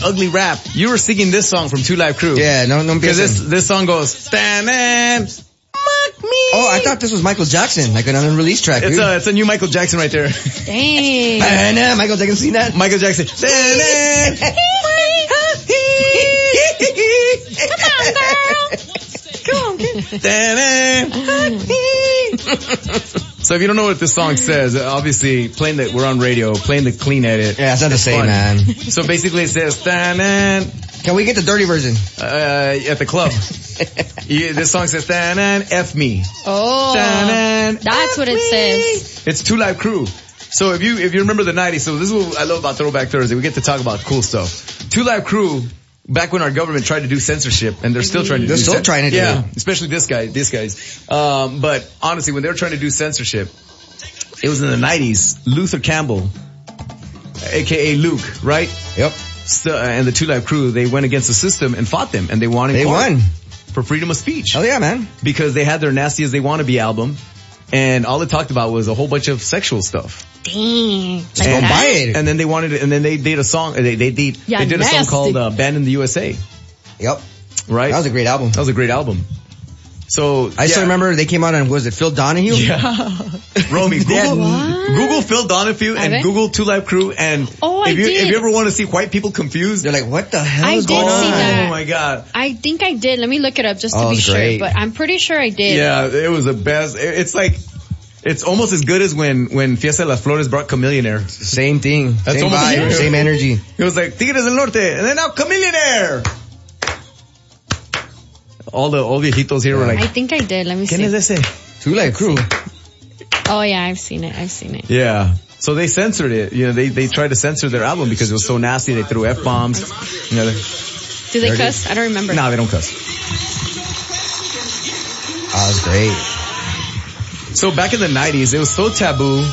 ugly rap. You were singing this song from 2 Live Crew. Yeah, no. Because this song goes, stand fuck me. Oh, I thought this was Michael Jackson, like an unreleased track, dude. It's a new Michael Jackson right there. Dang. Michael Jackson, seen that? Michael Jackson. Come on, girl. So if you don't know what this song says, obviously we're on radio, playing the clean edit. Yeah, it's not the same, fun. man. So basically it says, Can we get the dirty version? At the club. This song says, F me. Oh, that's what it says. It's 2 Live Crew. So if you remember the 90s, so this is what I love about Throwback Thursday. We get to talk about cool stuff. 2 Live Crew, back when our government tried to do censorship, and they're still trying to do censorship. They're still trying to do it. Especially these guys. But honestly, when they were trying to do censorship, it was in the 90s. Luther Campbell, aka Luke, right? Yep. And the 2 Live Crew, they went against the system and fought them, and they won in court. They won. For freedom of speech. Oh yeah, man. Because they had their Nasty As They Wanna Be album, and all it talked about was a whole bunch of sexual stuff. Dang. Like don't buy it. And then they wanted it, and then they did a song, they did a song called Banned in the USA. Yep. Right? That was a great album. That was a great album. So I still remember they came out on, was it Phil Donahue? Yeah. Romy, Google Phil Donahue and Google 2 Live Crew, and if you ever want to see white people confused, they're like, what the hell is going on? I did see that. Oh my God. I think I did. Let me look it up just to be sure, but I'm pretty sure I did. Yeah, it was the best. It's like, it's almost as good as when Fiesta de las Flores brought Chameleonaire. Same thing. That's same almost vibe, same energy. It was like Tigres del Norte, and then now Chameleonaire. All the viejitos here were like, I think I did. Let me see. ¿Quién es ese? 2 Live Crew. Oh yeah, I've seen it. Yeah. So they censored it. You know, they tried to censor their album because it was so nasty. They threw F-bombs. You know, do they cuss? I don't remember. No, they don't cuss. Oh, that was great. So back in the 90s, it was so taboo.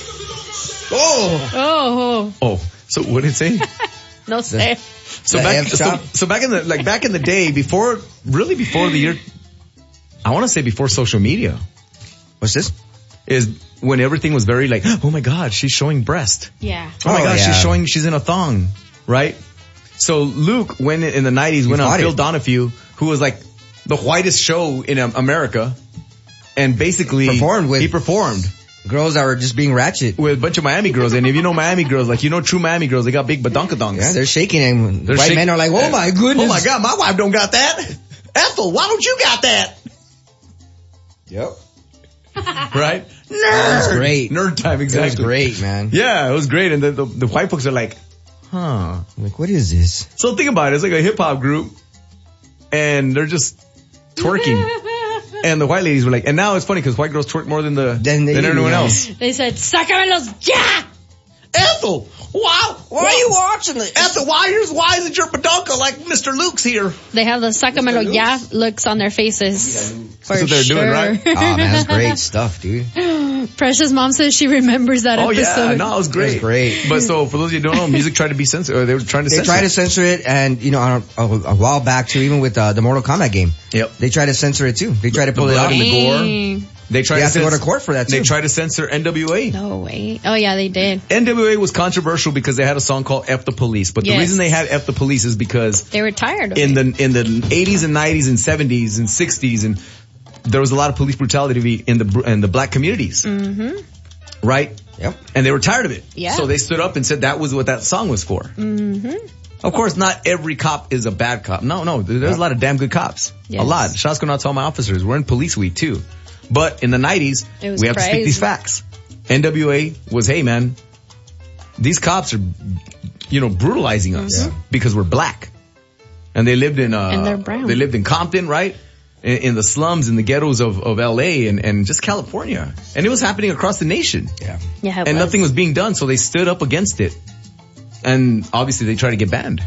Oh. So what did it say? No sé. So back in the day, before the year, I want to say before social media. What's this? Is when everything was very like, oh my God, she's showing breast. Yeah. Oh my God, she's in a thong, right? So Luke went in the 90s, went on Phil Donahue, who was like the whitest show in America, and basically he performed. Girls that were just being ratchet. With a bunch of Miami girls. And if you know Miami girls, like you know true Miami girls, they got big badonkadongs. Yeah, they're shaking and white men are like, oh my goodness. Oh my God, my wife don't got that. Ethel, why don't you got that? Yep. Right? Nerd! That was great. Nerd time, exactly. It was great, man. Yeah, it was great. And the white folks are like, huh. Like, what is this? So think about it. It's like a hip hop group and they're just twerking. And the white ladies were like, and now it's funny because white girls twerk more than everyone else. They said, "Sácamelos ya!" Ethel, why are you watching this? Ethel, why isn't your badonka like Mr. Luke's here? They have the "Sácamelo ya" looks on their faces. That's what they're doing, right? Oh man, that's great stuff, dude. Precious mom says she remembers that episode. Oh yeah, no, it was great. It was great. But so for those of you who don't know, music tried to be censored, or they were trying to censor it. They tried to censor it, and you know, a while back too, even with the Mortal Kombat game. Yep. They tried to censor it too. They tried to pull it out in the gore. They tried to go to court for that too. They tried to censor NWA. No way. Oh yeah, they did. NWA was controversial because they had a song called F the Police. But the reason they had F the Police is because they were tired of it. In the 80s and 90s and 70s and 60s, and there was a lot of police brutality in the black communities. Mm-hmm. Right? Yep. And they were tired of it. Yeah. So they stood up and said that was what that song was for. Mm-hmm. Of course, not every cop is a bad cop. No, there's a lot of damn good cops. Yes. A lot. Shouts going out to all my officers. We're in police week too. But in the 90s, we have to speak these facts. NWA was, hey man, these cops are, brutalizing us because we're black. And they lived in, and they're brown. They lived in Compton, right? In the slums, in the ghettos of LA and just California. And it was happening across the nation. Yeah. And nothing was being done, so they stood up against it. And obviously they tried to get banned.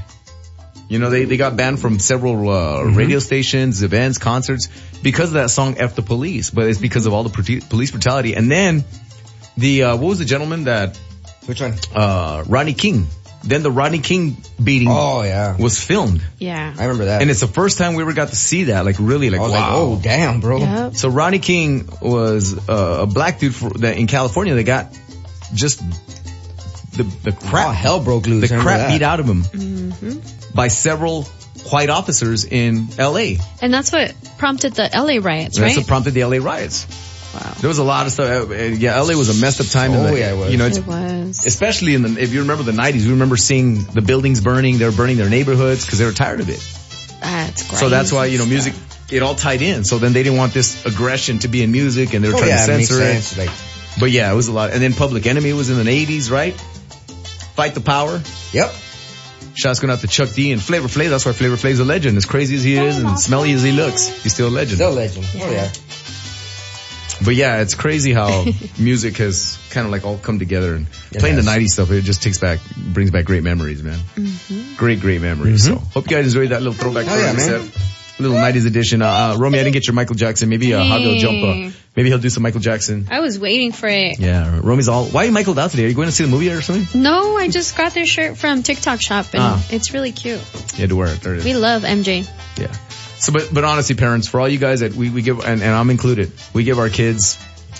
They got banned from several radio stations, events, concerts because of that song F the Police. But it's because of all the police brutality. And then what was the gentleman that... Which one? Rodney King. Then the Rodney King beating was filmed. Yeah. I remember that. And it's the first time we ever got to see that. Like really, like, I was wow. like, oh, damn, bro. Yep. So Rodney King was a black dude in California that got just the crap, hell broke loose. The crap beat out of him by several white officers in L.A. And that's what prompted the L.A. riots, right? That's what prompted the L.A. riots. Wow. There was a lot of stuff. Yeah, LA was a messed up time. Oh, yeah, it was. You know, It was. especially if you remember the 90s, we remember seeing the buildings burning. They were burning their neighborhoods because they were tired of it. That's great. So that's why, music, it all tied in. So then they didn't want this aggression to be in music, and they were trying to censor it. Like, But yeah, it was a lot. And then Public Enemy was in the 80s, right? Fight the Power. yep. Shots going out to Chuck D and Flavor Flav. That's why Flavor Flav's a legend. As crazy as he is and smelly as he looks, he's still a legend. Still a legend. Oh, yeah. But yeah, it's crazy how music has kind of like all come together, and playing the 90s stuff, it just brings back great memories, man. Great memories. So hope you guys enjoyed that little throwback. Man. Little 90s edition. Romy, I didn't get your Michael Jackson. Maybe Javi will jump. Maybe he'll do some Michael Jackson. I was waiting for it. Yeah, Romy's all, why are you Michael'd out today? Are you going to see the movie or something? No, I just got this shirt from TikTok shop and it's really cute. You had to wear it. There it is. We love MJ. Yeah. So, but honestly, parents, for all you guys that we give, and I'm included, we give our kids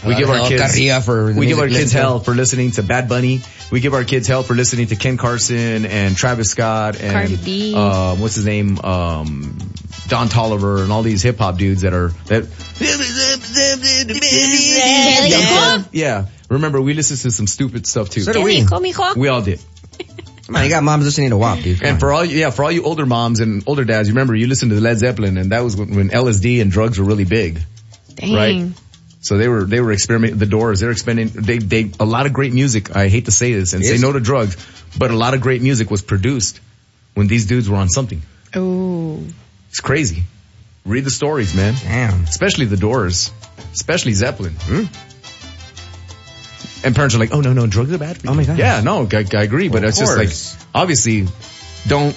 hell for listening to Bad Bunny. We give our kids hell for listening to Ken Carson and Travis Scott and Cardi B. What's his name? Don Toliver and all these hip hop dudes that. Yeah. Remember, we listened to some stupid stuff too. So do we. We all did. Come on, you got moms listening to WAP, dude. And for all you older moms and older dads, you remember you listened to Led Zeppelin, and that was when LSD and drugs were really big. Dang. Right? So they were experimenting. The Doors, they're experimenting. A lot of great music. I hate to say this and say no to drugs, but a lot of great music was produced when these dudes were on something. Oh. It's crazy. Read the stories, man. Damn. Especially the Doors. Especially Zeppelin. And parents are like, oh no, drugs are bad for you. Oh my God. Yeah, no, I agree, but it's just like, obviously, don't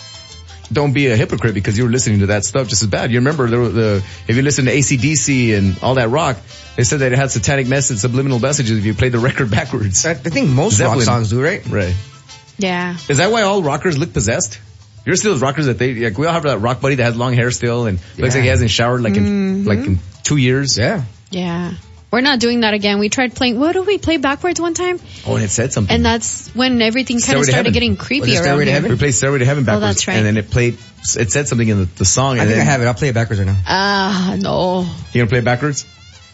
be a hypocrite because you were listening to that stuff just as bad. You remember if you listen to AC/DC and all that rock, they said that it had satanic messages, subliminal messages if you played the record backwards. I think most Zeppelin. rock songs do, right? Right. Yeah. Is that why all rockers look possessed? You're still those rockers that we all have that rock buddy that has long hair still and looks like he hasn't showered in 2 years. Yeah. Yeah. We're not doing that again. We tried playing, what did we play backwards one time? Oh, and it said something. And that's when everything kind of started getting creepy around here. We played Stairway to Heaven backwards. Oh, that's right. And then it said something in the song. I think I have it. I'll play it backwards right now. No. You gonna play it backwards?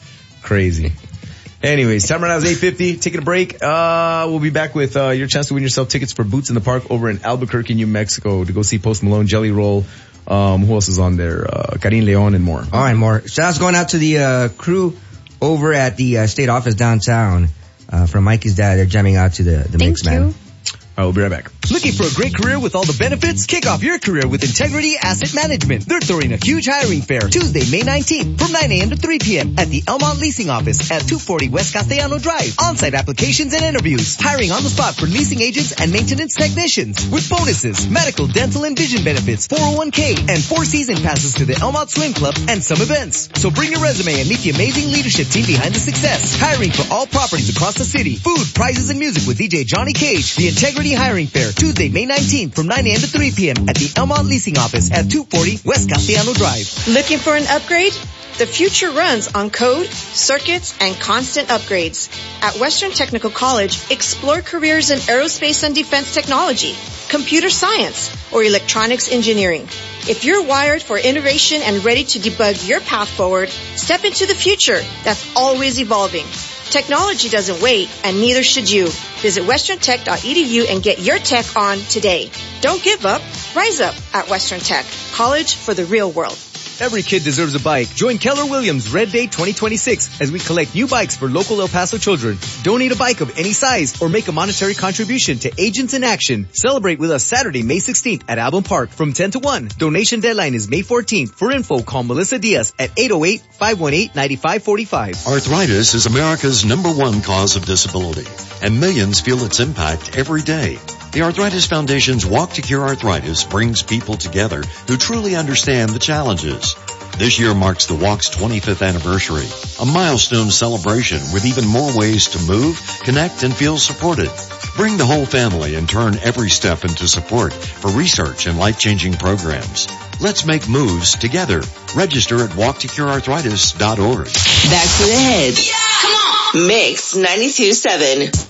Crazy. Anyways, time right now is 8:50. Taking a break. We'll be back with your chance to win yourself tickets for Boots in the Park over in Albuquerque, New Mexico to go see Post Malone, Jelly Roll. Who else is on there? Karin Leon and more. All right, more. Shoutouts going out to the crew over at the state office downtown from Mikey's dad. They're jamming out to the mix, man. Thank you. All right, we'll be right back. Looking for a great career with all the benefits? Kick off your career with Integrity Asset Management. They're throwing a huge hiring fair Tuesday, May 19th from 9 a.m. to 3 p.m. at the Elmont Leasing Office at 240 West Castellano Drive. On-site applications and interviews. Hiring on the spot for leasing agents and maintenance technicians. With bonuses, medical, dental, and vision benefits, 401k, and 4 season passes to the Elmont Swim Club and some events. So bring your resume and meet the amazing leadership team behind the success. Hiring for all properties across the city. Food, prizes, and music with DJ Johnny Cage. The Integrity Hiring Fair, Tuesday, May 19th from 9 a.m. to 3 p.m. at the Elmont Leasing Office at 240 West Castellano Drive. Looking for an upgrade? The future runs on code, circuits, and constant upgrades. At Western Technical College, explore careers in aerospace and defense technology, computer science, or electronics engineering. If you're wired for innovation and ready to debug your path forward, step into the future that's always evolving. Technology doesn't wait, and neither should you. Visit westerntech.edu and get your tech on today. Don't give up. Rise up at Western Tech. College for the real world. Every kid deserves a bike. Join Keller Williams Red Day 2026 as we collect new bikes for local El Paso children. Donate a bike of any size or make a monetary contribution to Agents in Action. Celebrate with us Saturday, May 16th at Alban Park from 10 to 1. Donation deadline is May 14th. For info, call Melissa Diaz at 808-518-9545. Arthritis is America's #1 cause of disability, and millions feel its impact every day. The Arthritis Foundation's Walk to Cure Arthritis brings people together who truly understand the challenges. This year marks the Walk's 25th anniversary, a milestone celebration with even more ways to move, connect, and feel supported. Bring the whole family and turn every step into support for research and life-changing programs. Let's make moves together. Register at walktocurearthritis.org. Back to the head. Yeah! Come on! Mix 92.7.